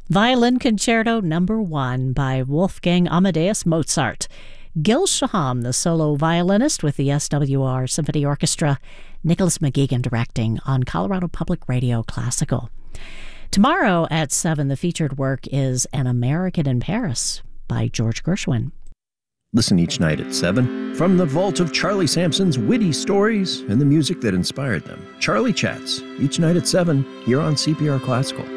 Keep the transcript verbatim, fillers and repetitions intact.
Violin Concerto Number One by Wolfgang Amadeus Mozart. Gil Shaham, the solo violinist with the S W R Symphony Orchestra. Nicholas McGeegan directing on Colorado Public Radio Classical. Tomorrow at seven, the featured work is An American in Paris by George Gershwin. Listen each night at seven from the vault of Charlie Sampson's witty stories and the music that inspired them. Charlie Chats, each night at seven, here on C P R Classical.